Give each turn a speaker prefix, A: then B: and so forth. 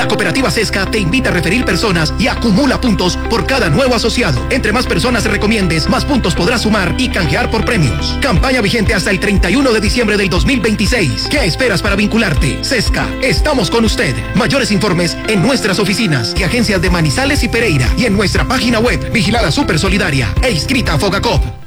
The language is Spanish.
A: La cooperativa Sesca te invita a referir personas y acumula puntos por cada nuevo asociado. Entre más personas recomiendes, más puntos podrás sumar y canjear por premios. Campaña vigente hasta el 31 de diciembre del 2026. ¿Qué esperas para vincularte? Sesca, estamos con usted. Mayores informes en nuestras oficinas y agencias de Manizales y Pereira y en nuestra página web, vigilada Super Solidaria e inscrita a Fogacop.